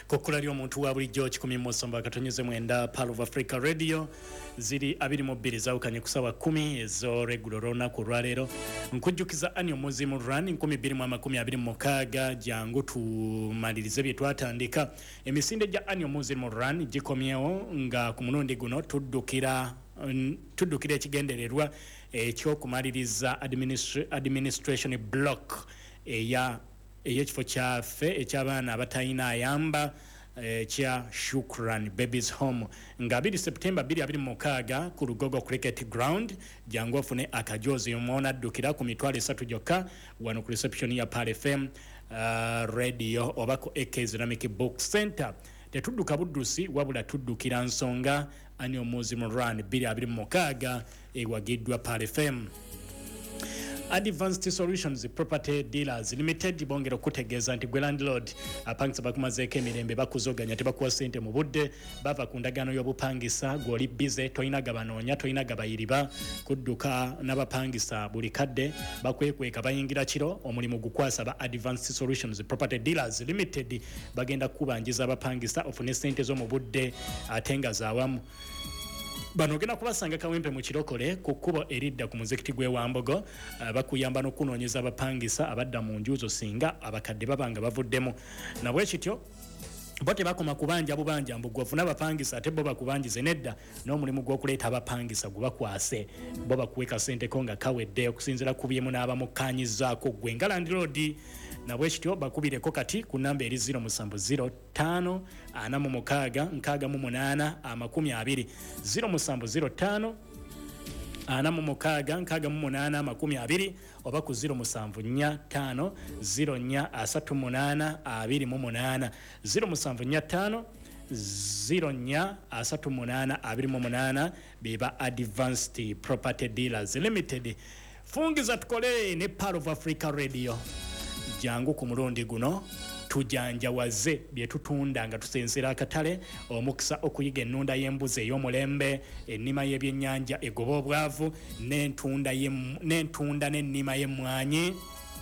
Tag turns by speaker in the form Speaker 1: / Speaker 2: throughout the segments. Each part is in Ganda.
Speaker 1: Kokula lyo muntu wa bulijjo 1 katonyeze mwenda Pearl of Africa Radio ziri abiri mu bbiri zawukanye kusawa 10 ezo regular olunaku lwaleero nkujjukiza anyo muzimu run 2026 jangu tumalirize bye twatandika emisinde gya anyo muzimu run gikomyewo nga ku mulundi guno tuddukira ekigendererwa ekyokumaliriza administration block eyekifo kyaffe eky'abaana abatayina ayamba kya Shukran Babies Home nga 2 September 2026 ku Lugogo Cricket Ground jangu ofune akajozi omwana addukira ku mitwalo 3 gyokka wano ku reception ya Pearl FM radio oba ku AK Islamic Book Center. Tetudduka buddusi wabula tuddukira nsonga anyo muzimu run 2026 ewagiddwa Pearl FM. Advanced Solutions Property Dealers Limited bongera okutegeeza nti gwe landlord apangisa bakumazeeko emirembe bakuzoganya tebakuwa ssente mu budde bava ku ndagaano y'obupangisa gw'oli bize toyina gabanoonya toyina gabayiriba kudduka n'abapangisa buli kadde bakwekweka bayingira kiro omulimu gukwasa ba Advanced Solutions Property Dealers Limited bagenda kubanjiza abapangisa ofune ssente zo mu budde ate nga zaawamu. Bano gena kubasanga kawempe mu kirokole ku kkubo eridda ku muzikiti gwe Wambogo bakuyamba n'okunoonyeza abapangisa abadda mu njuzo singa abakadde babanga bavuddemu nabwe kityo bote bakoma kubanja bubanja mbugwafuna abapangisa ate bo bakubanjize nedda n'omulimu gw'okuleeta abapangisa gubakwase bo bakuweka ssente ko nga kawedde okusinzira ku byemu n'abamukanyizaako gwe nga landlord nabwe kityo bakubireko kati ku namba eri 0705 46 68 20 0705 46 oba ku 0745 0438 0745 0438 beba Advanced Property Dealers Limited. Fungiza tukole ne Pearl of Africa Radio jangu ku mulundi guno tujanjawaze bye tutunda nga tusensera akatale omukisa okuyiga ennunda y'embuzi ey'omulembe ennima y'ebyennyanja egoba obwavu n'entunda n'ennima y'emmwanyi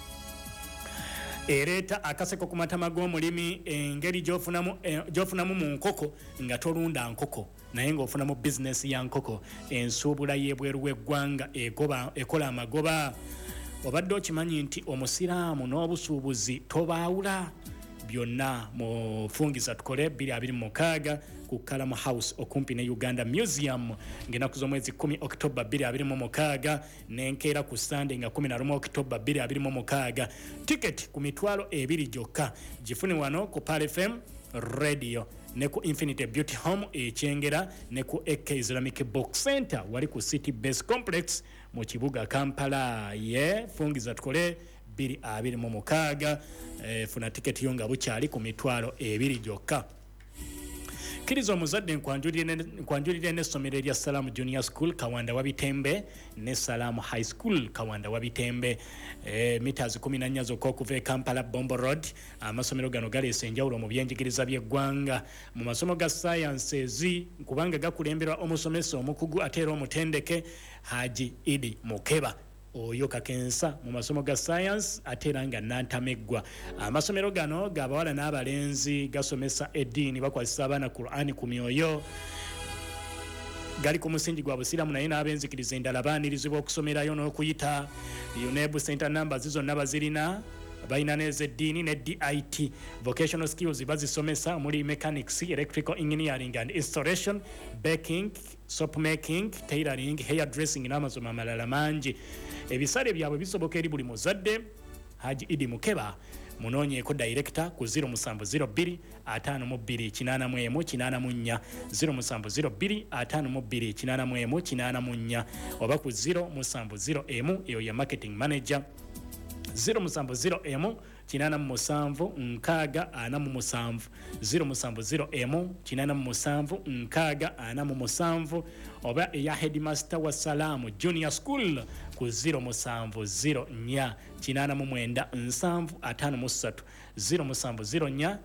Speaker 1: ereeta akaseko ku matama g'omulimi engeri gy'ofunamu mu nkoko nga tolunda nkoko naye ng'ofunamu bizinesi ya nkoko ensuubula y'ebweru w'eggwanga ekola amagoba. Obadde okimanyi nti omusiraamu n'obusuubuzi tobaawula byonna mu fungiza tukole 2026 ku Kalamu House okumpi ne Uganda Museum ng'ennaku z'omwezi 10 October 2026 n'enkeera ku Sunday nga 11 October 2026 ticket ku mitwalo 2 gyokka gifune wano ku Pearl FM radio ne ku Infinite Beauty Home ekyengera ne ku AK Islamic Book Center wali ku City Base Complex mu kibuga Kampala fungiza tukole 2026 funa ticket yonga bukyali ku mitwalo 2 gyokka. Kirizo omuzadde nkwanjulire n'essomero erya Salamu Junior School Kawanda Wabitembe ne Salamu High School Kawanda Wabitembe meters 14 zokka okuva e Kampala Bombo Road. Amasomero gano galeese enjawulo mu byenjigiriza by'eggwanga mu masomo ga sciences kubanga gakulemberwa omusomesa omukugu ate era omutendeke Haji Idi Mukeba oyo kakensa mu masomo ga science atera nga nantameggwa. Amasomero gano gabawala n'abalenzi gasomesa eddiini bakwasisa abaana Qur'ani ku myoyo gali ku musingi gwa busiramu naye n'abenzikiriza endala baanirizibwa okusomerayo n'okuyita UNEB center numbers zonna bazirina bayina n'ezeddiini ne DIT vocational skills bazisomesa muri mechanics, electrical engineering and installation, baking, soap making, tailoring, hairdressing n'amasomo amalala mangi. Ebisale byabwe bisoboka eri buli muzadde. Haji Idi Mukeba munoonyeeko director ku 0702 52884 0702 52884 oba ku 0701 eyo ya marketing manager 0701 87 nkaaga 47 0701 87 nkaaga 47 oba eya headmaster wa Salamu Junior School ku 0704 89 753 0704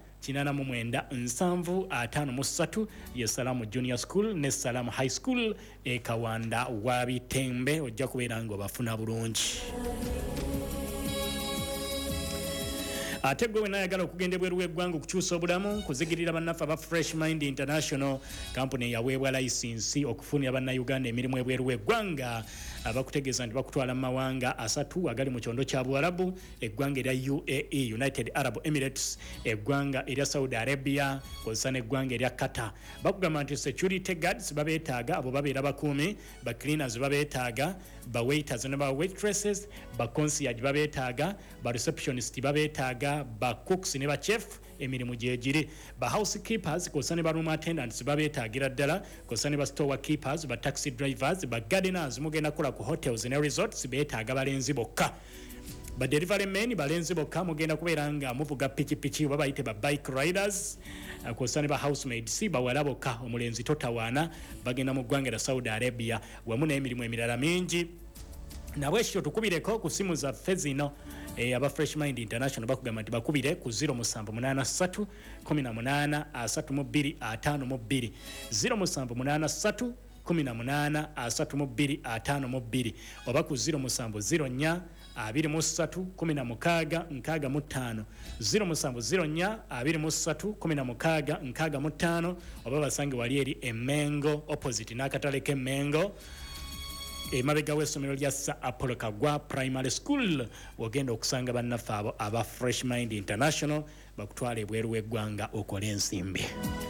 Speaker 1: 89 ye Salamu Junior School ne Salamu High School e Kawanda Wabitembe ojja kubeera nga bafuna bulungi. ate gwe wenayagala okugenda ebweru w'eggwanga okukyusa obulamu kuzigirira bannaffe aba Fresh Mind International kampuni yaweebwa layisinsi okufunira bannayuganda emirimu ebweru w'eggwanga abakutegeeza nti bakutwala mu mawanga 3 agali mu kyondo kya Buwarabu, eggwanga erya UAE United Arab Emirates, eggwanga erya Saudi Arabia kozesa n'eggwanga erya Qatar. Bakugamba nti security guards babeetaaga, abo babeera bakuumi, ba cleaners babeetaaga, ba waiters ne ba waitresses, ba concierge babeetaaga, ba receptionist babeetaaga, ba cooks ne ba chef, emirimu gyegiri. Ba housekeepers kozesa ne ba room attendants babeetaagira ddala, kozesa ne ba store keepers, ba taxi drivers, ba gardeners mugenda kola ku hotels ne resorts beetaaga balenzi bokka. Ba delivery men balenzi bokka mugenda kubeera nga muvuga pikipiki oba bayite ba bike riders, kozesa ne ba housemaids bawala bokka, omulenzi totawaana, bagenda mu ggwanga lya Saudi Arabia wamu n'emirimu emirala mingi. Nabwekityo tukubireko ku simu zaffe zino aba Fresh Mind International bakugamba nti bakubire ku 0783 18 32 52 0783 18 32 oba ku 0704 23 16 65 0704 23 16 65 oba basange wali eri Emengo opposite n'akatale k'Emengo emabega w'essomero lya Sir Apollo Kagwa Primary School. Ogenda okusanga bannaffe abo aba Fresh Mind International bakutwala ebweru w'eggwanga okola ensimbi.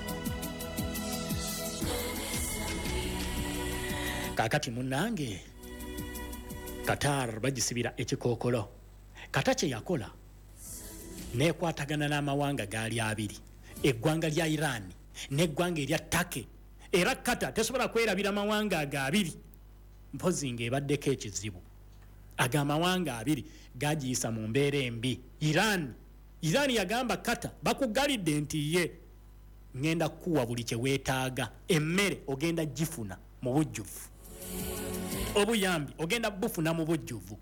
Speaker 1: Kakati munnange Qatar bagisibira ekikookolo. Kata kye yakola neekwatagana n'amawanga gaali abiri, eggwanga lya Iran n'eggwanga erya Turkey. Era Qatar tesobola kwerabira mawanga agabiri mpozi ng'ebaddeko ekizibu. Agamawanga abiri gagiyisa mu mbeera embi. Iran yagamba Qatar bakugalidde nti ye ngenda kuwa buli kye weetaaga, emmere ogenda gifuna mu bujjuvu, obuyambi ogenda bufuna mu bujjuvu.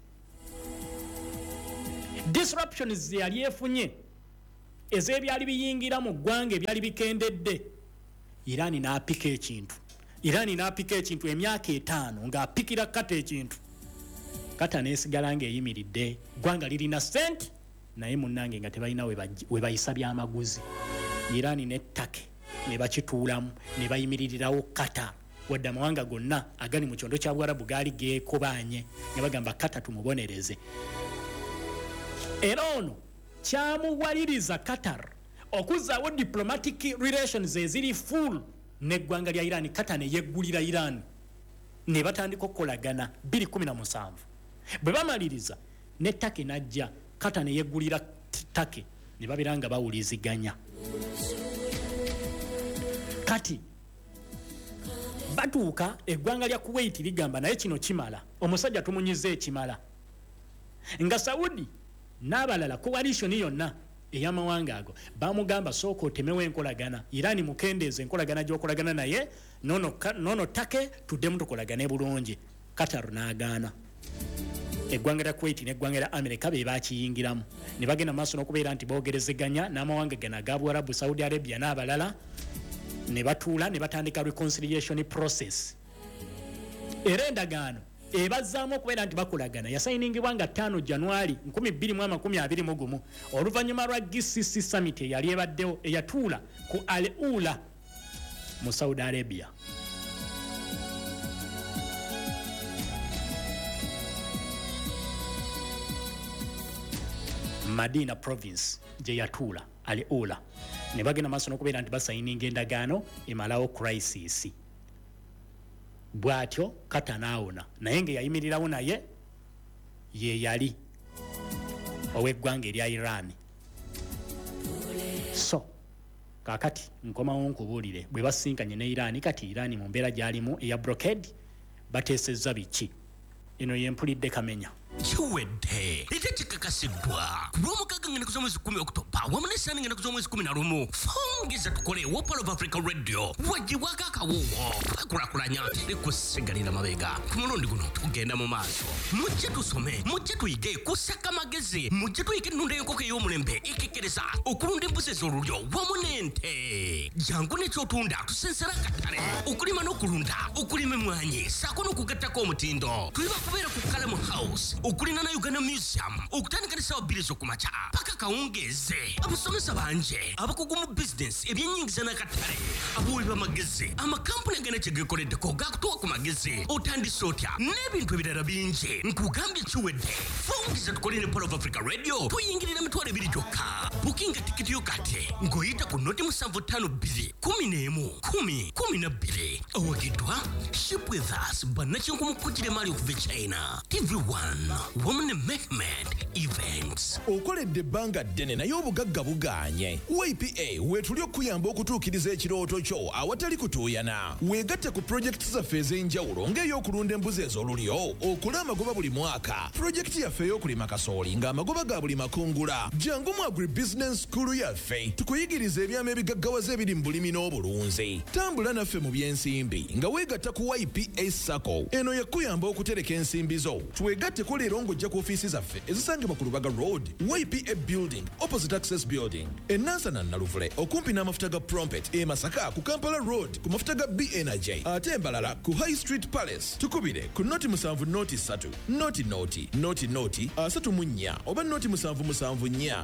Speaker 1: Disruptions yali efunye ez'ebyali biyingira mu ggwanga ebyali bikendedde, Iran n'apika ekintu emyaka 5 ng'apikira Qatar ekintu. Qatar neesigala ng'eyimiridde, ggwanga lirina sente naye munnange nga tebalina we bayisa byamaguzi. Iran ne Turkey ne bakituulamu ne bayimiririrawo Qatar, wadde amawanga gonna agali mu kyondo kya Buwarabu gaali geekobaanye ne bagamba Qatar tumubonereze. Era ono kyamuwaliriza Qatar okuzzaawo diplomatic relations eziri full n'eggwanga lya Iran. Qatar ne yeggulira Iran ne batandika okukolagana 2017. Bwe bamaliriza ne Turkey najja, Qatar ne yeggulira Turkey ne babeera nga bawuliziganya. Kati batuuka eggwanga lya Kuwait ligamba naye kino kimala, omusajja tumunyiza ekimala. Nga Saudi n'abalala coalition yonna ey'amawanga ago bamugamba sooka otemewo enkolagana, Iran mukendeeze enkolagana gy'okolagana naye, nono Turkey tuddemu tukolagane bulungi. Qatar n'agaana. Eggwanga lya Kuwait n'eggwanga lya America be bakiyingiramu ne bagenda maaso n'okubeera nti boogerezeganya n'amawanga gana aga Buwarabu, Saudi Arabia n'abalala, ne batuula ne batandika reconciliation process. Era endagaano ebazzaamu okubeera nti bakolagana yasayiningibwa nga 5 January 2021 oluvannyuma lwa GCC Summit eyali ebaddewo eyatuula ku Al Ula mu Saudi Arabia. Madina province gye yatuula Al Ula ne bagenda maaso n'okubeera nti basayininga endagaano emalawo crisis. Bw'atyo Qatar n'awona naye ng'eyayimirirawo naye ye yali ow'eggwanga erya Iran. So kaakati nkomawo nkubuulire, bwe basinkanye ne Iran, kati Iran mu mbeera gy'alimu eya blockade bateesezza biki. Eno yempulidde Kamenya.
Speaker 2: Chiwedde ite chikakasiddwa kulw'omukaaga ngenda kuza mwezi 10 Oktoba wamu n'essaani ngenda kuza mwezi 11 fungiza tukole Wopal of Africa Radio wagibwako akawuwo kakulakulanya likusigalira mabega. Ku mulundi guno tugenda mu maaso, mujje tusome, mujje tuyige kusaka amagezi, mujje tuyige ennunda y'enkoko ey'omulembe ikikiriza okulunda embuzi ez'olulyo wamu n'ente. Jangu n'ekyotunda tusensera akatale okulima n'okulunda, okulima emmwanyi ssaako n'okugattako omutindo. Tuliba kubeera ku Kalamu House okulina na Uganda Museum okutandika ne ssaawa 2 z'okumakya paka kawungeeze abasomesa banje abakugu mu business ebyennyingiza n'akatale abuuli b'amagezi amakampuni agenda kye geekoleddeko gaakutuwa ku magezi otandise otya n'ebintu ebirala bingi nkugambye kiwedde fungiza tukole ne Power of Africa Radio tuyingirira mitwalo 2 gyokka bukinga tikiti yo kati ng'oyita ku noti 752 11 awagidwa Ship with Us bannakinku mukujire mali okuva China TV1 Women Mehmet Events
Speaker 3: okoledde ebbanga ddene naye obugagga buganye YPA wetuli okuyamba okutuukiriza ekirooto kyo awatali kutuuyana weegatte ku projekiti zaffe ez'enjawulo ng'ey'okulunda embuzi ez'olulyo okula amagoba buli mwaka projekiti yaffe ey'okulima kasooli ng'amagoba ga buli makungula jangu mu agribusiness school yaffe tukuyigiriza ebyama ebigaggawaza ebiri mu bulimi n'obulunzi tambula naffe mu by'ensimbi nga weegatta ku YPA Sacco eno yakuyamba okutereka ensimbi zo twegatteko leero ng'ojja ku ofiisi zaffe ezisangibwa ku Lubaga Road YPA Building opposite Access Building enansana Naluvule okumpi n'amafuta ga Prompet Masaka ku Kampala Road ku mafuta ga B Energy ate embalala ku High Street Palace tukubire ku noti 7 noti 3 noti 34 oba noti 774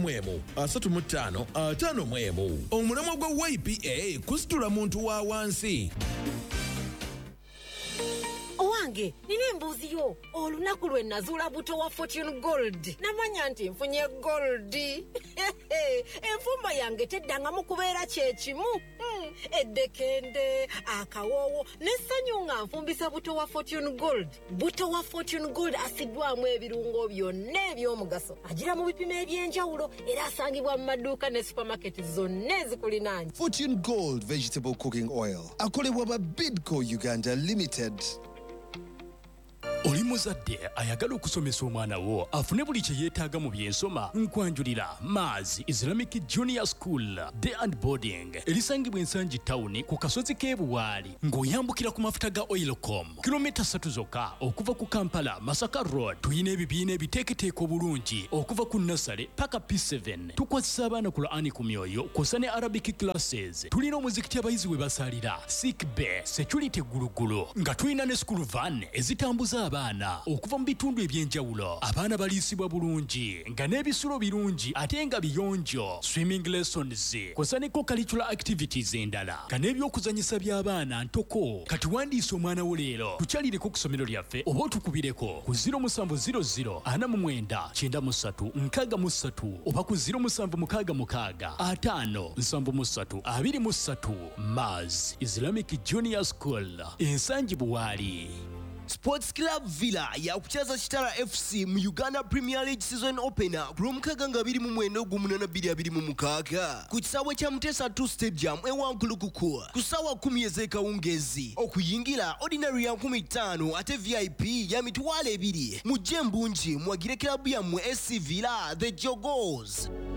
Speaker 3: 35 omulamwa gwa YPA kusitula muntu wa wansi.
Speaker 4: Owange, nina embuuzi yo. Olunaku lwe nazuula buto wa Fortune Gold. Namanya nti nfunye gold. Enfumba yange teddangamu kubeera kyekimu. Eddekende, akawoowo, n'essanyu nga nfumbisa buto wa Fortune Gold. Buto wa Fortune Gold asiddwamu ebirungo byonna eby'omugaso. Agira mu bipimo eby'enjawulo era asangibwa mu maduuka ne supermarket zonna ezikulinaanye.
Speaker 5: Fortune Gold Vegetable Cooking Oil. Akolebwa ba Bidco Uganda Limited.
Speaker 1: Oli muzadde ayagala okusomesa omwana wo afune buli kye yeetaaga mu byensoma nkwanjulira Maz Islamic Junior School Day and Boarding erisangibwa ensangi town ku kasozi k'ebuwaali ng'oyambukira ku mafuta ga Oilcom kilomita 3 zokka okuva ku Kampala Masaka Road. Tuyina ebibiina ebiteeketeeka obulungi okuva ku Nasale paka P7 tukwasisa abaana ku Qur'ani ku myoyo kw'ossa ne Arabic classes. Tulina omuzikiti abayizi we basalira sick bay security gulugulu nga tulina ne school van ezitambuza abaana okuva mu bitundu ebyenjawulo. Abaana baliisibwa bulungi nga n'ebisulo birungi ate nga biyonjo. Swimming lessons kw'ossa ne co-curricular activities endala nga n'ebyokuzanyisa by'abaana ntoko. Kati wandiisa omwana wo leero tukyalireko ku ssomero lyaffe oba otukubireko ku 0700 4993 63 oba ku 0766 573 23. Maz Islamic Junior School ensangi buwaali.
Speaker 6: Sports Club Villa yakucheza Chitara FC mu Uganda Premier League Season Opener ku Lwomukaga nga 28/2026 ku kisaawe kya Mutesa 2 Stadium ewankulukuku ku ssaawa 10 ez'ekawungeezi. Okuyingira ordinary ya 15 ate VIP ya mitwalo 2. Mujje mbungi mwagire kilabu yammwe SC Villa the Jogos.